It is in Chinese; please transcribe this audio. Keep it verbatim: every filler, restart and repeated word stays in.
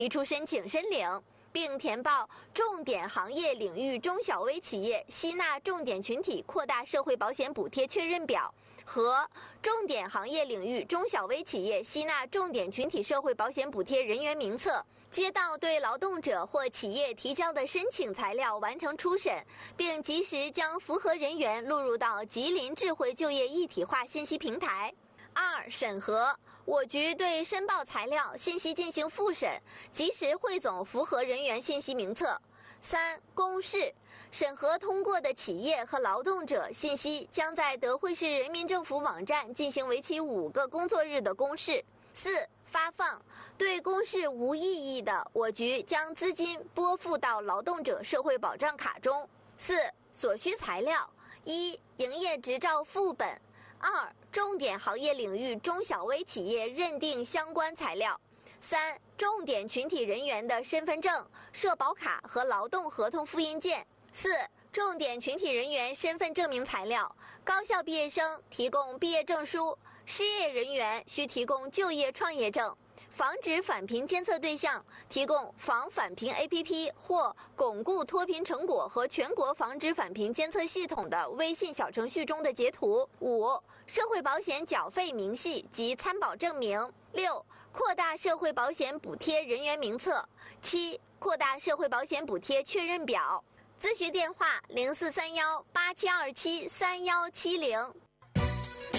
提出申请申领，并填报重点行业领域中小微企业吸纳重点群体扩大社会保险补贴确认表和重点行业领域中小微企业吸纳重点群体社会保险补贴人员名册。接到对劳动者或企业提交的申请材料，完成初审，并及时将符合人员录入到吉林智慧就业一体化信息平台。二、审核。我局对申报材料信息进行复审，及时汇总符合人员信息名册。三、公示。审核通过的企业和劳动者信息将在德惠市人民政府网站进行为期五个工作日的公示。四、发放。对公示无异议的，我局将资金拨付到劳动者社会保障卡中。四、所需材料：一、营业执照副本；二、重点行业领域中小微企业认定相关材料；三、重点群体人员的身份证、社保卡和劳动合同复印件；四、重点群体人员身份证明材料，高校毕业生提供毕业证书，失业人员需提供就业创业证，防止返贫监测对象提供防返贫 A P P 或巩固脱贫成果和全国防止返贫监测系统的微信小程序中的截图。五、社会保险缴费明细及参保证明。六、扩大社会保险补贴人员名册。七、扩大社会保险补贴确认表。咨询电话：零四三幺八七二七三幺七零。